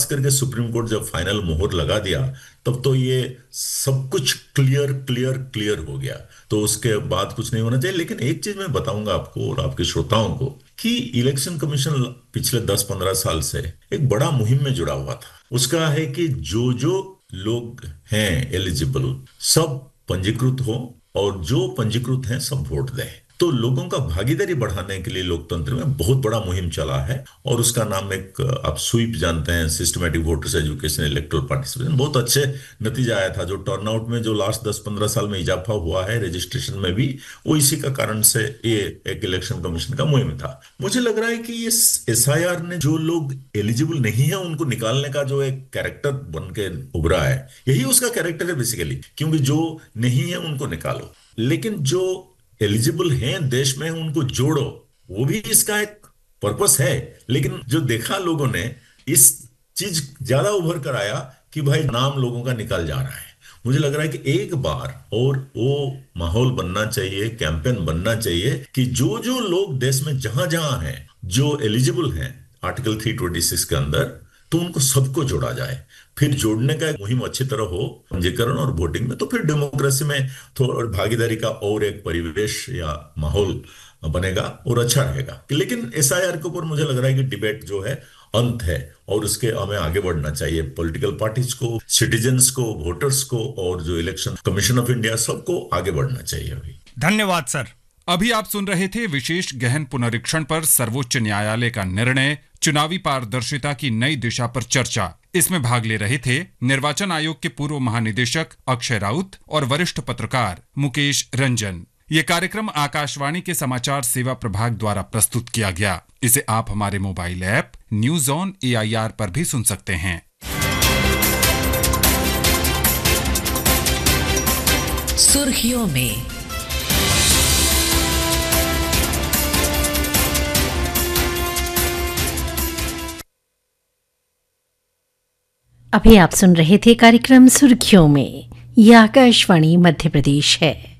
खास करके supreme court जब फाइनल मोहर लगा दिया, तब तो ये सब कुछ क्लियर क्लियर क्लियर हो गया। तो उसके बाद कुछ नहीं होना चाहिए। लेकिन एक चीज मैं बताऊंगा आपको और आपके श्रोताओं को कि इलेक्शन कमीशन पिछले 10-15 साल से एक बड़ा मुहिम में जुड़ा हुआ था। उसका है कि जो जो लोग हैं एलिजिबल सब पंजीकृत हो, और जो पंजीकृत हैं सब वोट दें। तो लोगों का भागीदारी बढ़ाने के लिए लोकतंत्र में बहुत बड़ा मुहिम चला है, और उसका नाम एक आप स्वीप जानते हैं, systematic voters education electoral participation. बहुत अच्छे नतीजा आया था। जो टर्नआउट में जो लास्ट 10-15 साल में इजाफा हुआ है रजिस्ट्रेशन में भी, वो इसी का कारण से ये एक इलेक्शन कमीशन का मुहिम था। मुझे लग रहा है कि ये एसआईआर ने जो लोग एलिजिबल नहीं है उनको निकालने का जो एक कैरेक्टर बन के उभरा है, यही उसका कैरेक्टर है बेसिकली। क्योंकि जो नहीं है उनको निकालो, लेकिन जो एलिजिबल हैं देश में उनको जोड़ो, वो भी इसका एक पर्पस है। लेकिन जो देखा लोगों ने, इस चीज ज्यादा उभर कर आया कि भाई नाम लोगों का निकल जा रहा है। मुझे लग रहा है कि एक बार और वो माहौल बनना चाहिए, कैंपेन बनना चाहिए कि जो जो लोग देश में जहां जहां हैं, जो एलिजिबल हैं आर्टिकल 326 के अंदर, तो उनको सबको जोड़ा जाए। फिर जोड़ने का एक मुहिम अच्छी तरह हो पंजीकरण और वोटिंग में, तो फिर डेमोक्रेसी में थोड़ा भागीदारी का और एक परिवेश या माहौल बनेगा और अच्छा रहेगा। लेकिन एसआईआर के ऊपर मुझे लग रहा है कि डिबेट जो है अंत है, और उसके हमें आगे बढ़ना चाहिए। पॉलिटिकल पार्टीज को, सिटीजन्स को, वोटर्स को, और जो इलेक्शन कमीशन ऑफ इंडिया, सबको आगे बढ़ना चाहिए अभी। धन्यवाद सर। अभी आप सुन रहे थे विशेष गहन पुनरीक्षण पर सर्वोच्च न्यायालय का निर्णय, चुनावी पारदर्शिता की नई दिशा पर चर्चा। इसमें भाग ले रहे थे निर्वाचन आयोग के पूर्व महानिदेशक अक्षय राउत और वरिष्ठ पत्रकार मुकेश रंजन। ये कार्यक्रम आकाशवाणी के समाचार सेवा प्रभाग द्वारा प्रस्तुत किया गया। इसे आप हमारे mobile app news on AIR पर भी सुन सकते हैं। सुर्खियों में अभी आप सुन रहे थे कार्यक्रम सुर्खियों में। यह आकाशवाणी मध्य प्रदेश है।